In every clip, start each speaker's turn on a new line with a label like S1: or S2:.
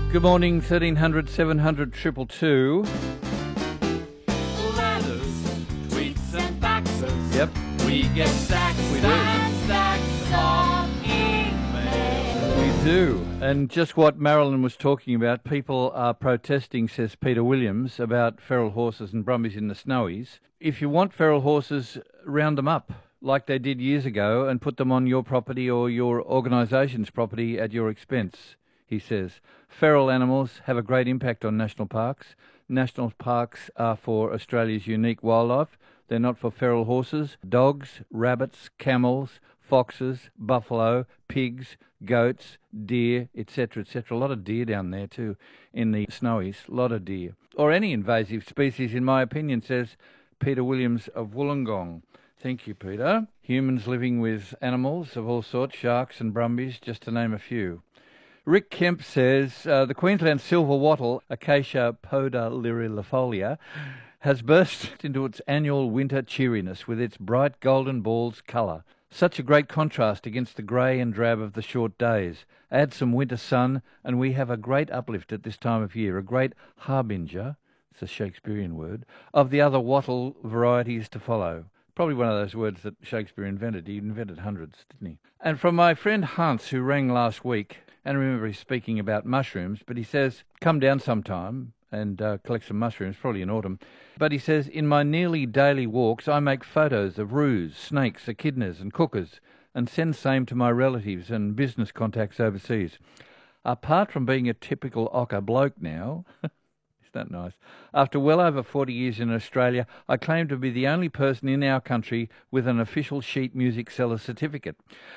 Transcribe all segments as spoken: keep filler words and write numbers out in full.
S1: Good morning, thirteen hundred, seven hundred, two two two.
S2: Letters, tweets and faxes.
S1: Yep.
S2: We get stacks
S1: We do.
S2: and stacks of email.
S1: We do. And just what Marilyn was talking about, people are protesting, says Peter Williams, about feral horses and brumbies in the snowies. If you want feral horses, round them up like they did years ago and put them on your property or your organisation's property at your expense, he says. Feral animals have a great impact on national parks. National parks are for Australia's unique wildlife. They're not for feral horses, dogs, rabbits, camels, foxes, buffalo, pigs, goats, deer, et cetera, et cetera. A lot of deer down there too in the snowies, a lot of deer. Or any invasive species, in my opinion, says Peter Williams of Wollongong. Thank you, Peter. Humans living with animals of all sorts, sharks and brumbies, just to name a few. Rick Kemp says uh, the Queensland silver wattle, Acacia podalirifolia, has burst into its annual winter cheeriness with its bright golden balls colour. Such a great contrast against the grey and drab of the short days. Add some winter sun and we have a great uplift at this time of year, a great harbinger, it's a Shakespearean word, of the other wattle varieties to follow. Probably one of those words that Shakespeare invented. He invented hundreds, didn't he? And from my friend Hans, who rang last week, and I remember he's speaking about mushrooms, but he says, come down sometime and uh, collect some mushrooms, probably in autumn. But he says, in my nearly daily walks, I make photos of roos, snakes, echidnas and cookers, and send same to my relatives and business contacts overseas. Apart from being a typical ochre bloke now... Isn't that nice? After well over forty years in Australia, I claim to be the only person in our country with an official sheet music seller certificate.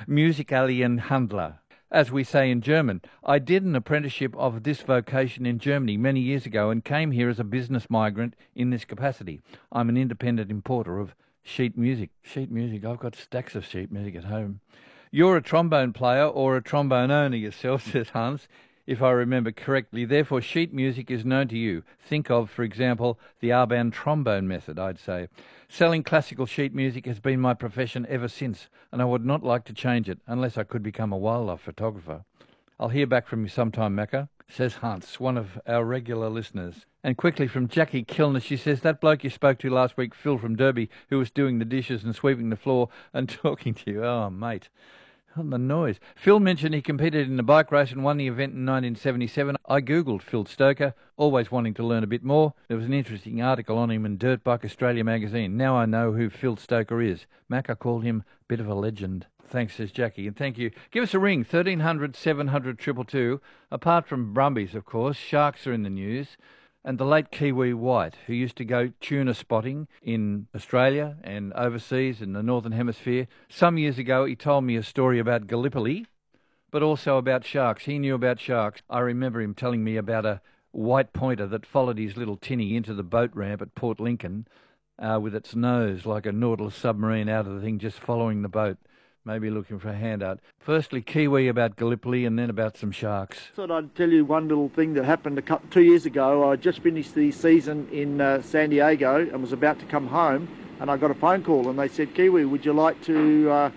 S1: Musikalien-Handler, as we say in German. I did an apprenticeship of this vocation in Germany many years ago and came here as a business migrant in this capacity. I'm an independent importer of sheet music. Sheet music, I've got stacks of sheet music at home. You're a trombone player or a trombone owner yourself, says Hans, if I remember correctly. Therefore, sheet music is known to you. Think of, for example, the Arban trombone method, I'd say. Selling classical sheet music has been my profession ever since, and I would not like to change it unless I could become a wildlife photographer. I'll hear back from you sometime, Macca, says Hans, one of our regular listeners. And quickly from Jackie Kilner, she says, that bloke you spoke to last week, Phil from Derby, who was doing the dishes and sweeping the floor and talking to you. Oh, mate. Oh, the noise. Phil mentioned he competed in a bike race and won the event in nineteen seventy-seven. I googled Phil Stoker, always wanting to learn a bit more. There was an interesting article on him in Dirt Bike Australia magazine. Now I know who Phil Stoker is. Macca called him a bit of a legend. Thanks, says Jackie, and thank you. Give us a ring, thirteen hundred, seven hundred, two two two. Apart from brumbies, of course, sharks are in the news. And the late Kiwi White, who used to go tuna spotting in Australia and overseas in the Northern Hemisphere. Some years ago, he told me a story about Gallipoli, but also about sharks. He knew about sharks. I remember him telling me about a white pointer that followed his little tinny into the boat ramp at Port Lincoln uh, with its nose like a Nautilus submarine out of the thing, just following the boat. Maybe looking for a handout. Firstly, Kiwi about Gallipoli and then about some sharks.
S3: Thought I'd tell you one little thing that happened a couple, two years ago. I just finished the season in uh, San Diego and was about to come home, and I got a phone call and they said, Kiwi, would you like to uh,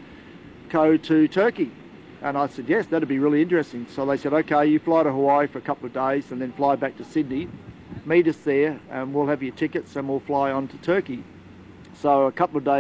S3: go to Turkey? And I said, yes, that'd be really interesting. So they said, okay, you fly to Hawaii for a couple of days and then fly back to Sydney. Meet us there and we'll have your tickets and we'll fly on to Turkey. So a couple of days